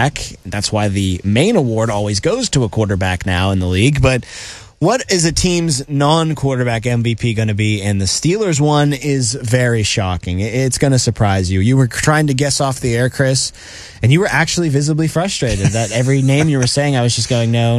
quarterback. That's why the main award always goes to a quarterback now in the league. But what is a team's non-quarterback MVP going to be? And the Steelers one is very shocking. It's going to surprise you. You were trying to guess off the air, Chris, and you were actually visibly frustrated that every name you were saying, I was just going, no.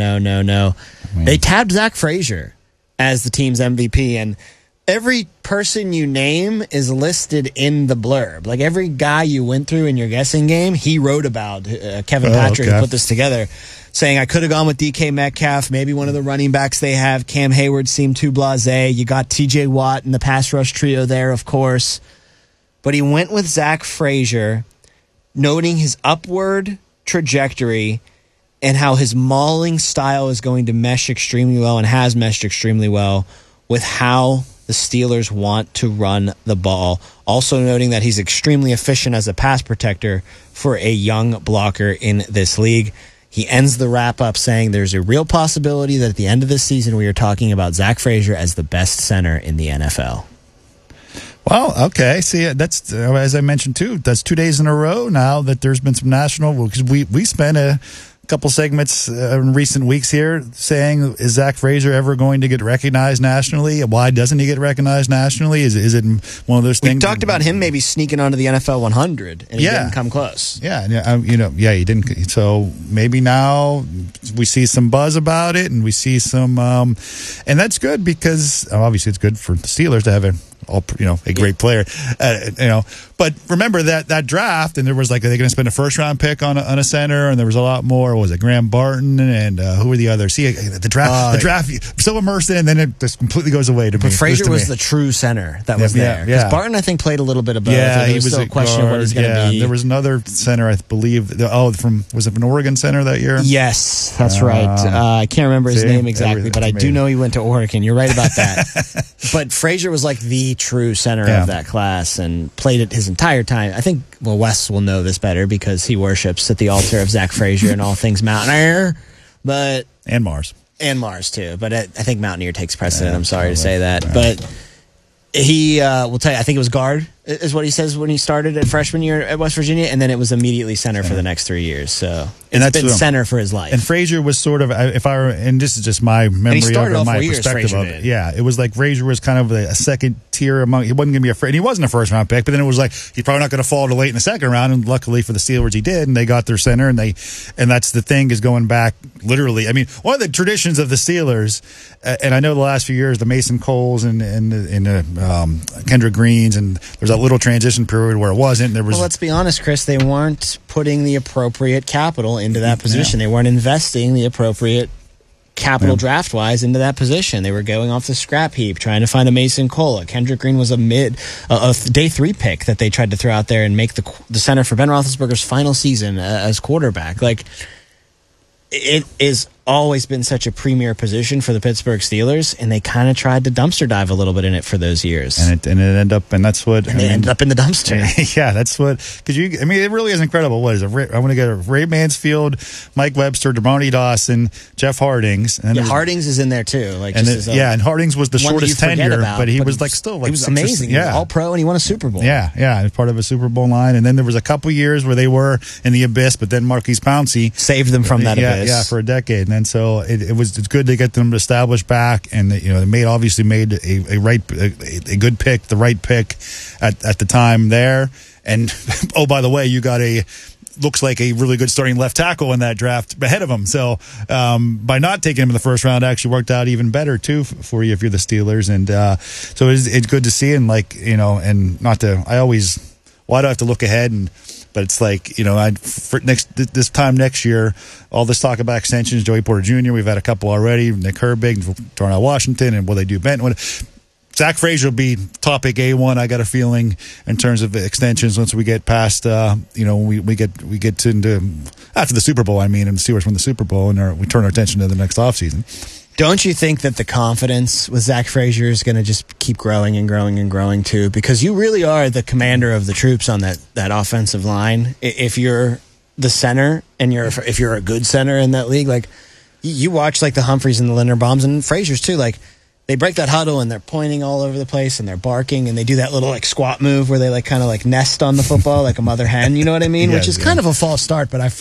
They tabbed Zach Frazier as the team's MVP, and every person you name is listed in the blurb. Like every guy you went through in your guessing game, he wrote about. Kevin Patrick put this together, saying, I could have gone with DK Metcalf, maybe one of the running backs they have. Cam Hayward seemed too blasé. You got TJ Watt in the pass rush trio there, of course. But he went with Zach Frazier, noting his upward trajectory and how his mauling style is going to mesh extremely well and has meshed extremely well with how the Steelers want to run the ball. Also noting that he's extremely efficient as a pass protector for a young blocker in this league. He ends the wrap-up saying there's a real possibility that at the end of this season we are talking about Zach Frazier as the best center in the NFL. Well, okay. See, that's, as I mentioned, too, that's 2 days in a row now that there's been some national, because we spent a couple segments in recent weeks here saying, is Zach Frazier ever going to get recognized nationally? Why doesn't he get recognized nationally? Is it one of those things? We talked about him maybe sneaking onto the NFL 100, and he didn't come close. He didn't. So maybe now we see some buzz about it, and we see some, and that's good because obviously it's good for the Steelers to have a great player, But remember that draft, and there was are they going to spend a first round pick on a center, and there was a lot more. What was it, Graham Barton, and who were the others? See, the draft, so immersed in, and then it just completely goes away to me. But Frazier was the true center that was there. Because Barton, I think, played a little bit of both. Yeah, he was still a question of what he's going to be. There was another center, I believe. Was it an Oregon center that year? Yes, that's right. I can't remember his name exactly, but I do know he went to Oregon. You're right about that. But Frazier was like the true center of that class and played it his entire time. I think, Wes will know this better because he worships at the altar of Zach Frazier and all things Mountaineer. And Mars. And Mars, too. But I think Mountaineer takes precedent. I'm sorry to say that. Right. But he will tell you, I think it was guard is what he says when he started at freshman year at West Virginia, and then it was immediately center for the next 3 years. So it's been center for his life. And Frazier was sort of, and this is just my memory of it, my perspective of it. Yeah, it was like Frazier was kind of a second tier among. He wasn't going to be afraid. He wasn't a first round pick, but then it was like he's probably not going to fall to late in the second round. And luckily for the Steelers, he did, and they got their center. And that's the thing is going back literally. I mean, one of the traditions of the Steelers, and I know the last few years, the Mason Coles and Kendrick Greens, and there's that little transition period where it wasn't. Well, let's be honest, Chris. They weren't putting the appropriate capital into that position. They weren't investing the appropriate capital draft-wise into that position. They were going off the scrap heap, trying to find a Mason Cole. Kendrick Green was a day 3 pick that they tried to throw out there and make the center for Ben Roethlisberger's final season as quarterback. Like, it is always been such a premier position for the Pittsburgh Steelers, and they kind of tried to dumpster dive a little bit in it for those years. And it ended up, and that's what... And they ended up in the dumpster. Yeah, that's what... Because it really is incredible. What is it? I want to get Ray Mansfield, Mike Webster, Dermontti Dawson, Jeff Hardings. And Hardings is in there too. And Hardings was the shortest tenure, but he was still he was amazing. He was all-pro, and he won a Super Bowl. Yeah, part of a Super Bowl line. And then there was a couple years where they were in the abyss, but then Marquise Pouncey saved them from that abyss. Yeah, for a decade. And so it's good to get them established back, and they obviously made a good pick, the right pick at the time there. And oh, by the way, you got looks like a really good starting left tackle in that draft ahead of him. So by not taking him in the first round, actually worked out even better too for you if you're the Steelers. And so it's good to see. And and not to, why do I have to look ahead? But it's like, this time next year, all this talk about extensions, Joey Porter Jr., we've had a couple already, Nick Herbig, Darnell Washington, and will they do Benton? Zach Frazier will be topic A1, I got a feeling, in terms of extensions once we get past, we get into, after the Super Bowl, and the Steelers win the Super Bowl, and we turn our attention to the next offseason. Don't you think that the confidence with Zach Frazier is going to just keep growing and growing and growing too? Because you really are the commander of the troops on that offensive line. If you're the center and if you're a good center in that league, like you watch like the Humphreys and the Linderbaums and Frazier's too, like they break that huddle and they're pointing all over the place and they're barking and they do that little like squat move where they like kind of like nest on the football like a mother hen, you know what I mean? Which is kind of a false start, but